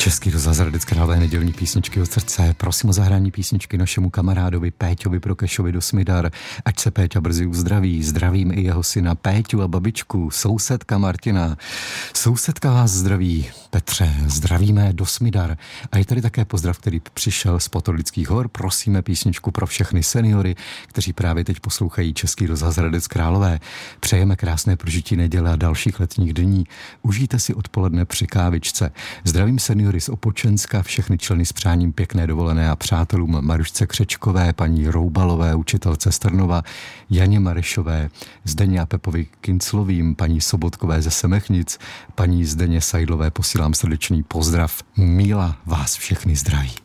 Český rozhlas Hradec Králové, nedělní písničky od srdce. Prosím o zahrání písničky našemu kamarádovi Péťovi Prokešovi do Smidar. Ať se Péťa brzy uzdraví. Zdravím i jeho syna Péťu a babičku, sousedka Martina. Sousedka vás zdraví. Petře, zdravíme do Smidar. A je tady také pozdrav, který přišel z Potorlických hor. Prosíme písničku pro všechny seniory, kteří právě teď poslouchají Český rozhlas Hradec Králové. Přejeme krásné prožití neděle a dalších letních dní. Užijte si odpoledne při kávičce. Zdravím seniory z Opočenska, všechny členy s přáním pěkné dovolené a přátelům Marušce Křečkové, paní Roubalové, učitelce Strnova, Janě Marešové, Zdeně a Pepovi Kinclovým, paní Sobotkové ze Semechnic, paní Zdeně Sajdlové posílám srdečný pozdrav. Míla vás všechny zdraví.